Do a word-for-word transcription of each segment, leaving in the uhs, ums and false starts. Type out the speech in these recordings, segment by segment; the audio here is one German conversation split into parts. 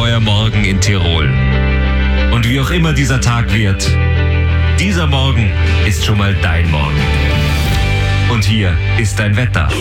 neuer Morgen in Tirol. Und wie auch immer dieser Tag wird, dieser Morgen ist schon mal dein Morgen. Und hier ist dein Wetter.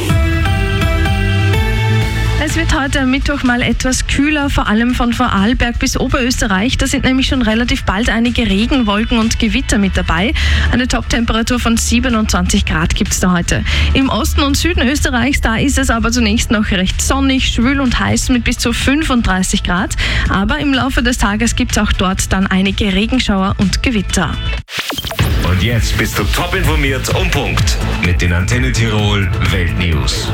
Es wird heute am Mittwoch mal etwas kühler, vor allem von Vorarlberg bis Oberösterreich. Da sind nämlich schon relativ bald einige Regenwolken und Gewitter mit dabei. Eine Toptemperatur von siebenundzwanzig Grad gibt es da heute. Im Osten und Süden Österreichs, da ist es aber zunächst noch recht sonnig, schwül und heiß mit bis zu fünfunddreißig Grad. Aber im Laufe des Tages gibt es auch dort dann einige Regenschauer und Gewitter. Und jetzt bist du top informiert um Punkt mit den Antenne Tirol Weltnews.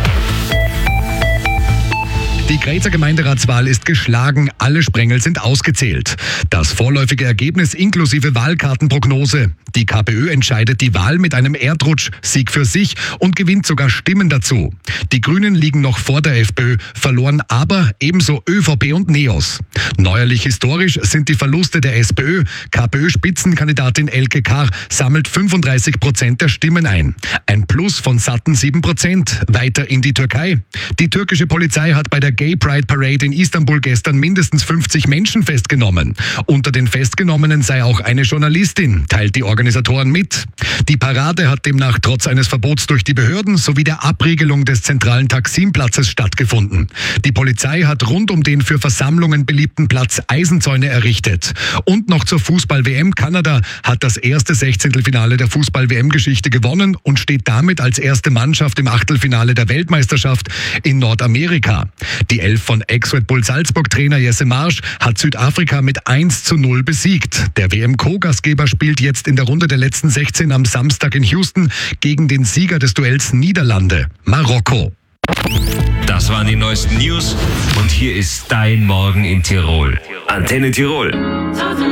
Die Grazer Gemeinderatswahl ist geschlagen, alle Sprengel sind ausgezählt. Das vorläufige Ergebnis inklusive Wahlkartenprognose. Die KPÖ entscheidet die Wahl mit einem Erdrutsch, Sieg für sich und gewinnt sogar Stimmen dazu. Die Grünen liegen noch vor der FPÖ, verloren aber ebenso ÖVP und NEOS. Neuerlich historisch sind die Verluste der SPÖ. KPÖ-Spitzenkandidatin Elke Kar sammelt fünfunddreißig Prozent der Stimmen ein. Ein Plus von satten sieben Prozent. Weiter in die Türkei. Die türkische Polizei hat bei der Gay Pride Parade in Istanbul gestern mindestens fünfzig Menschen festgenommen. Unter den Festgenommenen sei auch eine Journalistin, teilt die Organisatoren mit. Die Parade hat demnach trotz eines Verbots durch die Behörden sowie der Abriegelung des zentralen Taksim-Platzes stattgefunden. Die Polizei hat rund um den für Versammlungen beliebten Platz Eisenzäune errichtet. Und noch zur Fußball-W M. Kanada hat das erste Sechzehntelfinale der Fußball-W M-Geschichte gewonnen und steht damit als erste Mannschaft im Achtelfinale der Weltmeisterschaft in Nordamerika. Die Elf von Ex-Red Bull Salzburg-Trainer Jesse Marsch hat Südafrika mit eins zu null besiegt. Der W M-Co-Gastgeber spielt jetzt in der Runde der letzten sechzehn am Samstag in Houston gegen den Sieger des Duells Niederlande, Marokko. Das waren die neuesten News und hier ist dein Morgen in Tirol. Antenne Tirol.